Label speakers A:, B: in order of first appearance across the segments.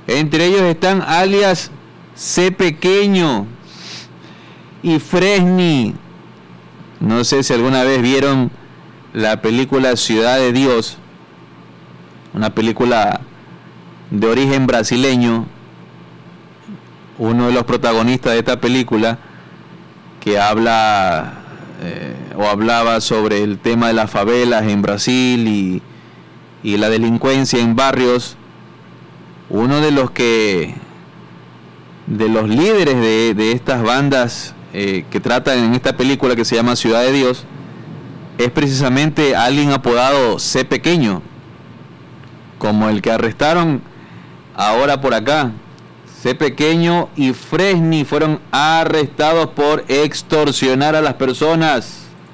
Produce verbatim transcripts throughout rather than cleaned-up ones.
A: Entre ellos están alias C Pequeño y Fresni. No sé si alguna vez vieron la película Ciudad de Dios, una película de origen brasileño. Uno de los protagonistas de esta película, que habla eh, o hablaba sobre el tema de las favelas en Brasil y, y la delincuencia en barrios. Uno de los que de los líderes de, de estas bandas eh, que tratan en esta película, que se llama Ciudad de Dios, es precisamente alguien apodado C Pequeño, como el que arrestaron ahora por acá. C Pequeño y Fresni fueron arrestados por extorsionar a las personas.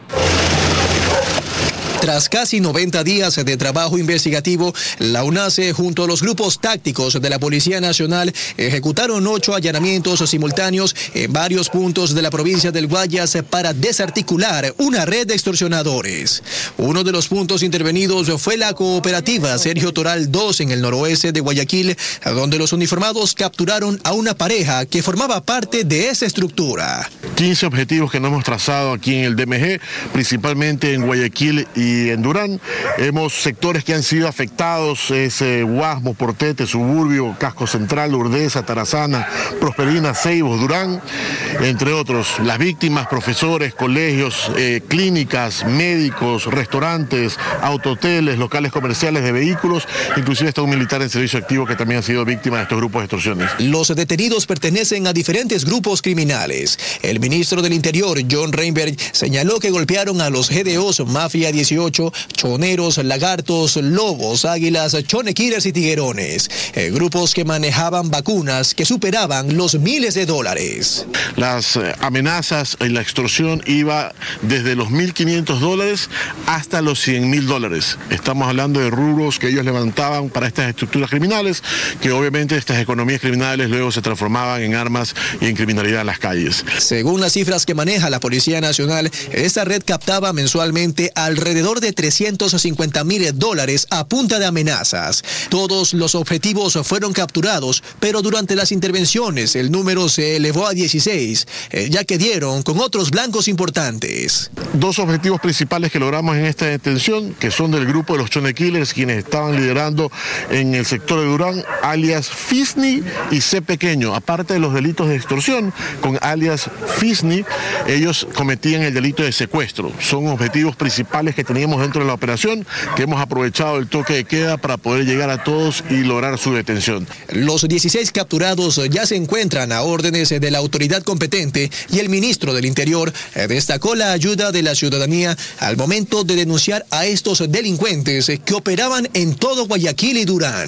B: Tras casi noventa días de trabajo investigativo, la UNACE junto a los grupos tácticos de la Policía Nacional ejecutaron ocho allanamientos simultáneos en varios puntos de la provincia del Guayas para desarticular una red de extorsionadores. Uno de los puntos intervenidos fue la cooperativa Sergio Toral dos en el noroeste de Guayaquil, donde los uniformados capturaron a una pareja que formaba parte de esa estructura.
C: quince objetivos que nos hemos trazado aquí en el D M G, principalmente en Guayaquil y en Durán. Hemos sectores que han sido afectados, es eh, Guasmo, Portete, Suburbio, Casco Central, Urdesa, Tarazana, Prosperina, Ceibos, Durán, entre otros. Las víctimas, profesores, colegios, eh, clínicas, médicos, restaurantes, autoteles, locales comerciales de vehículos, inclusive está un militar en servicio activo que también ha sido víctima de estos grupos de extorsiones.
B: Los detenidos pertenecen a diferentes grupos criminales. El ministro del Interior, John Reinberg, señaló que golpearon a los G D Os Mafia dieciocho, Choneros, Lagartos, Lobos, Águilas, Chone Killers y Tiguerones, eh, grupos que manejaban vacunas que superaban los miles de dólares.
C: Las eh, amenazas y la extorsión iba desde los mil quinientos dólares hasta los cien mil dólares. Estamos hablando de rubros que ellos levantaban para estas estructuras criminales, que obviamente estas economías criminales luego se transformaban en armas y en criminalidad en las calles.
B: Según las cifras que maneja la Policía Nacional, esta red captaba mensualmente alrededor de trescientos cincuenta mil dólares a punta de amenazas. Todos los objetivos fueron capturados, pero durante las intervenciones el número se elevó a dieciséis, eh, ya que dieron con otros blancos importantes.
C: Dos objetivos principales que logramos en esta detención, que son del grupo de los Chone Killers, quienes estaban liderando en el sector de Durán, alias Fisni y C Pequeño. Aparte de los delitos de extorsión, con alias Fisni, ellos cometían el delito de secuestro. Son objetivos principales que teníamos dentro de la operación, que hemos aprovechado el toque de queda para poder llegar a todos y lograr su detención.
B: Los dieciséis capturados ya se encuentran a órdenes de la autoridad competente y el ministro del Interior destacó la ayuda de la ciudadanía al momento de denunciar a estos delincuentes que operaban en todo Guayaquil y Durán.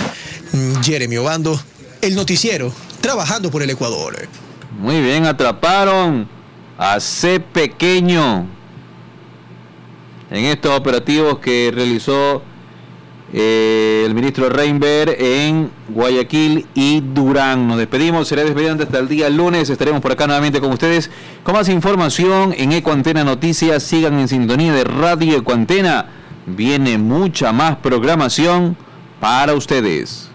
B: Jeremy Obando, el noticiero, trabajando por el Ecuador.
A: Muy bien, atraparon a C Pequeño en estos operativos que realizó eh, el ministro Reinberg en Guayaquil y Durán. Nos despedimos, será despedido hasta el día lunes. Estaremos por acá nuevamente con ustedes con más información en Ecuantena Noticias. Sigan en sintonía de Radio Ecuantena. Viene mucha más programación para ustedes.